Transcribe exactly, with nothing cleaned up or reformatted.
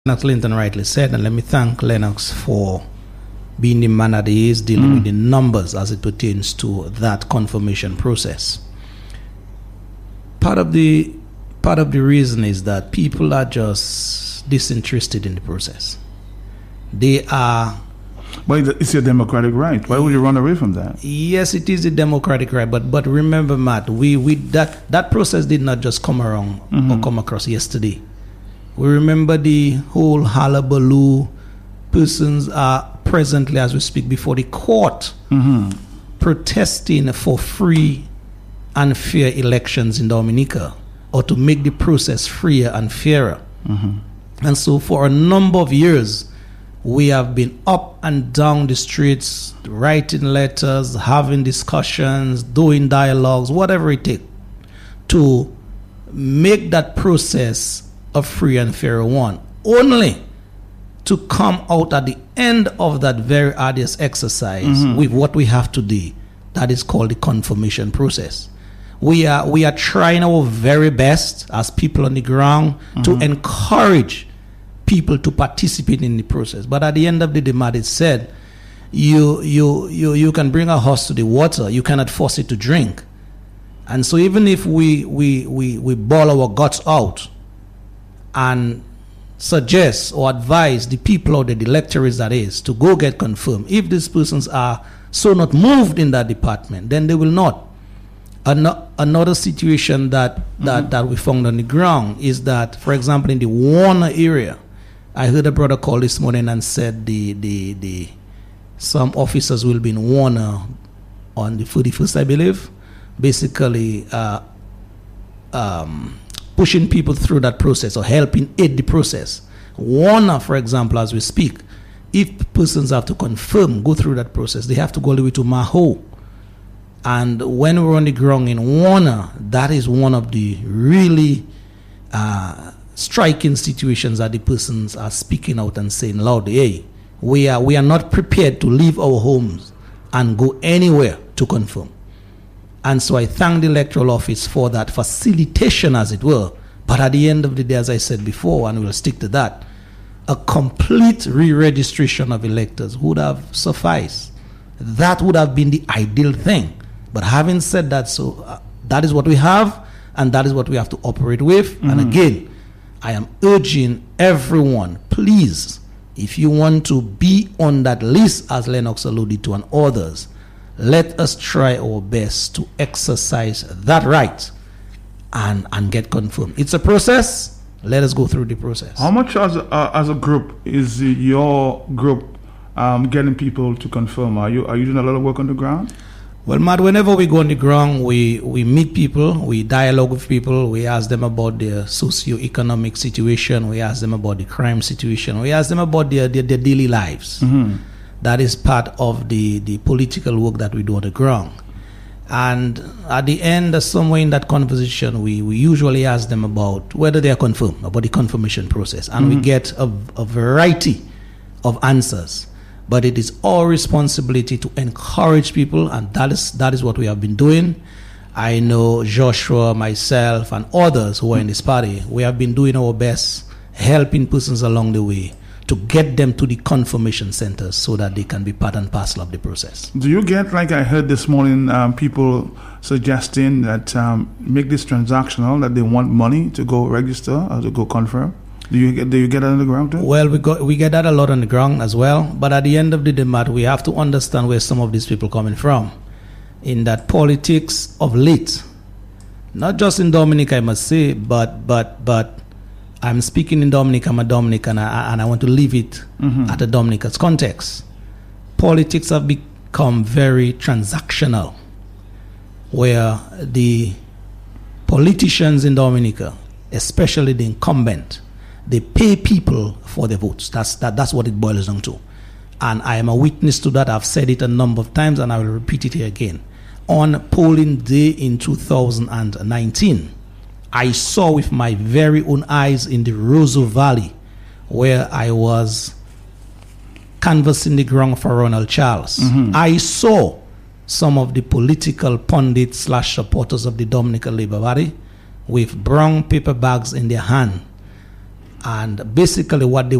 Lennox Linton rightly said, and let me thank Lennox for being the man that he is, dealing mm. with the numbers as it pertains to that confirmation process. Part of the part of the reason is that people are just disinterested in the process. They are... Well, it's your democratic right. Why would you run away from that? Yes, it is a democratic right, but but remember, Matt, we, we that, that process did not just come around mm-hmm. or come across yesterday. We remember the whole hullabaloo. Persons are presently, as we speak, before the court mm-hmm. protesting for free and fair elections in Dominica, or to make the process freer and fairer. Mm-hmm. And so for a number of years, we have been up and down the streets, writing letters, having discussions, doing dialogues, whatever it takes, to make that process a free and fair one, only to come out at the end of that very arduous exercise mm-hmm. with what we have today, that is called the confirmation process. We are we are trying our very best as people on the ground mm-hmm. to encourage people to participate in the process. But at the end of the day, Matt, it said, you you you you can bring a horse to the water, you cannot force it to drink. And so even if we we we, we bawl our guts out and suggest or advise the people or the electorates that is to go get confirmed, if these persons are so not moved in that department, then they will not. An- another situation that that, mm-hmm. that we found on the ground is that, for example, in the Warner area, I heard a brother call this morning and said the the the some officers will be in Warner on the thirty-first, I believe, basically uh, um, pushing people through that process or helping aid the process. Warner, for example, as we speak, if persons have to confirm, go through that process, they have to go all the way to Maho. And when we're on the ground in Warner, that is one of the really uh, striking situations that the persons are speaking out and saying loudly, hey, we are we are not prepared to leave our homes and go anywhere to confirm. And so I thank the electoral office for that facilitation, as it were. But at the end of the day, as I said before, and we'll stick to that, a complete re-registration of electors would have sufficed. That would have been the ideal thing. But having said that, so uh, that is what we have, and that is what we have to operate with. Mm-hmm. And again, I am urging everyone, please, if you want to be on that list, as Lennox alluded to, and others, let us try our best to exercise that right and, and get confirmed. It's a process. Let us go through the process. How much as a, uh, as a group is your group um, getting people to confirm? Are you are you doing a lot of work on the ground? Well, Matt, whenever we go on the ground, we, we meet people, we dialogue with people, we ask them about their socio-economic situation, we ask them about the crime situation, we ask them about their, their, their daily lives. Mm-hmm. That is part of the, the political work that we do on the ground. And at the end, somewhere in that conversation, we, we usually ask them about whether they are confirmed, about the confirmation process. And mm-hmm. we get a, a variety of answers. But it is our responsibility to encourage people, and that is that is what we have been doing. I know Joshua, myself, and others who are in this party, we have been doing our best, helping persons along the way to get them to the confirmation centers so that they can be part and parcel of the process. Do you get, like I heard this morning, um, people suggesting that um, make this transactional, that they want money to go register or to go confirm? Do you get do you get that on the ground too? Well, we got we get that a lot on the ground as well. But at the end of the day, Matt, we have to understand where some of these people are coming from. In that politics of late, not just in Dominica, I must say, but but but I'm speaking in Dominica. I'm a Dominican, and I, and I want to leave it mm-hmm. at a Dominica's context. Politics have become very transactional, where the politicians in Dominica, especially the incumbent, they pay people for their votes. That's that. That's what it boils down to. And I am a witness to that. I've said it a number of times, and I will repeat it here again. On polling day in two thousand nineteen, I saw with my very own eyes in the Roseau Valley, where I was canvassing the ground for Ronald Charles. Mm-hmm. I saw some of the political pundits slash supporters of the Dominican Labour Party with brown paper bags in their hand, And basically what they